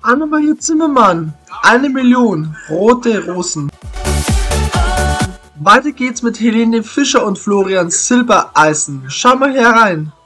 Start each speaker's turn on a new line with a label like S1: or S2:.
S1: Annemarie Zimmermann, 1.000.000 rote Rosen. Weiter geht's mit Helene Fischer und Florian Silbereisen. Schau mal herein.